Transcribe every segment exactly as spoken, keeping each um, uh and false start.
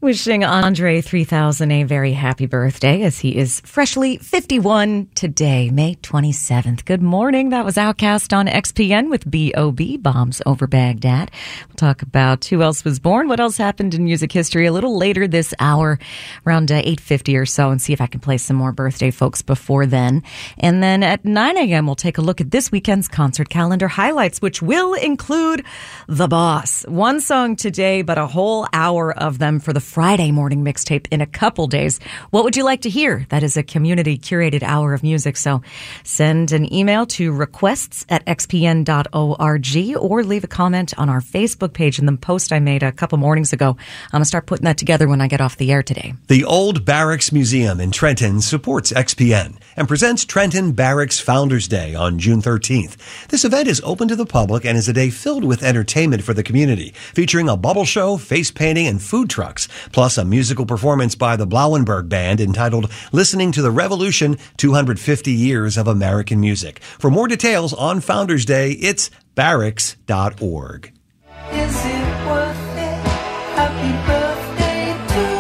Wishing Andre three thousand a very happy birthday as he is freshly fifty-one today, May twenty-seventh. Good morning. That was Outcast on X P N with B O B, Bombs Over Baghdad. We'll talk about who else was born, what else happened in music history a little later this hour, around uh, eight fifty or so, and see if I can play some more birthday folks before then. And then at nine a.m., we'll take a look at this weekend's concert calendar highlights, which will include The Boss. One song today, but a whole hour of them for the Friday morning mixtape in a couple days. What would you like to hear? That is a community curated hour of music. So send an email to requests at x p n dot org or leave a comment on our Facebook page in the post I made a couple mornings ago. I'm going to start putting that together when I get off the air today. The Old Barracks Museum in Trenton supports X P N and presents Trenton Barracks Founders Day on June thirteenth. This event is open to the public and is a day filled with entertainment for the community, featuring a bubble show, face painting, and food trucks, plus a musical performance by the Blauenberg Band entitled Listening to the Revolution, two hundred fifty years of American Music. For more details on Founders Day, it's barracks dot org. Is it worth it? Happy birthday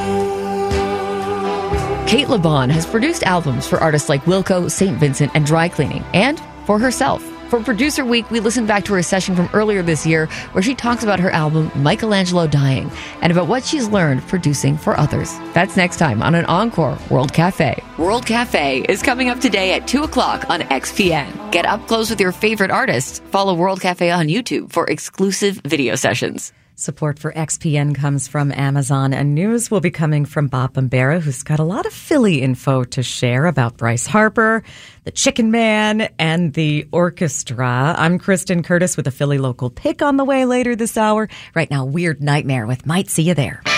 to Kate LeBon has produced albums for artists like Wilco, Saint Vincent, and Dry Cleaning, and for herself. For Producer Week, we listened back to her session from earlier this year where she talks about her album Michelangelo Dying and about what she's learned producing for others. That's next time on an Encore World Cafe. World Cafe is coming up today at two o'clock on X P N. Get up close with your favorite artists. Follow World Cafe on YouTube for exclusive video sessions. Support for X P N comes from Amazon, and news will be coming from Bob Bombera, who's got a lot of Philly info to share about Bryce Harper, the Chicken Man, and the orchestra. I'm Kristen Curtis with a Philly local pick on the way later this hour. Right now, Weird Nightmare with Might See You There.